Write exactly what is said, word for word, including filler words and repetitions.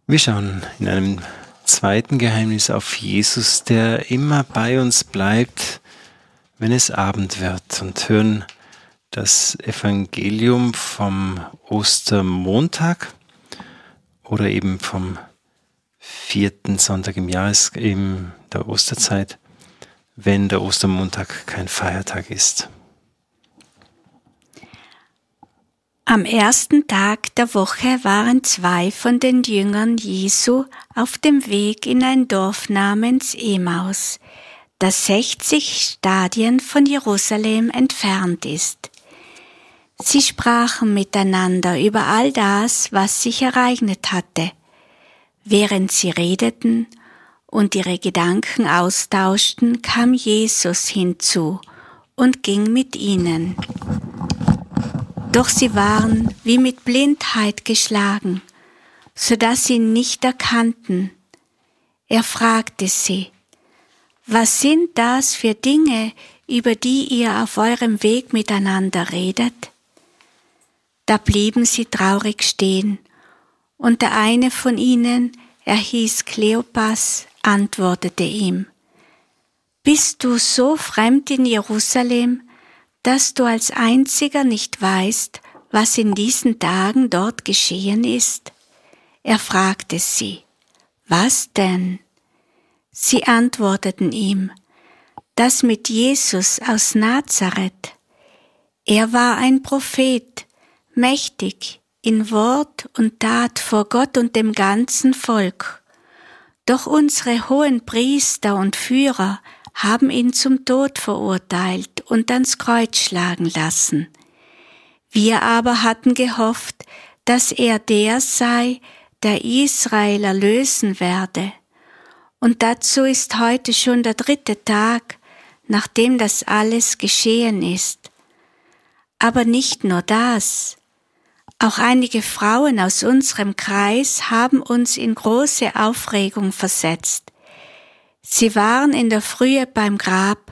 Wir schauen in einem zweiten Geheimnis auf Jesus, der immer bei uns bleibt, wenn es Abend wird, und hören das Evangelium vom Ostermontag oder eben vom vierten Sonntag im Jahr, in der Osterzeit, wenn der Ostermontag kein Feiertag ist. Am ersten Tag der Woche waren zwei von den Jüngern Jesu auf dem Weg in ein Dorf namens Emaus, das sechzig Stadien von Jerusalem entfernt ist. Sie sprachen miteinander über all das, was sich ereignet hatte. Während sie redeten und ihre Gedanken austauschten, kam Jesus hinzu und ging mit ihnen. Doch sie waren wie mit Blindheit geschlagen, so dass sie ihn nicht erkannten. Er fragte sie: Was sind das für Dinge, über die ihr auf eurem Weg miteinander redet? Da blieben sie traurig stehen, und der eine von ihnen, er hieß Kleopas, antwortete ihm: Bist du so fremd in Jerusalem, dass du als einziger nicht weißt, was in diesen Tagen dort geschehen ist? Er fragte sie: Was denn? Sie antworteten ihm: Das mit Jesus aus Nazareth. Er war ein Prophet, mächtig in Wort und Tat vor Gott und dem ganzen Volk. Doch unsere hohen Priester und Führer haben ihn zum Tod verurteilt und ans Kreuz schlagen lassen. Wir aber hatten gehofft, dass er der sei, der Israel erlösen werde. Und dazu ist heute schon der dritte Tag, nachdem das alles geschehen ist. Aber nicht nur das. Auch einige Frauen aus unserem Kreis haben uns in große Aufregung versetzt. Sie waren in der Frühe beim Grab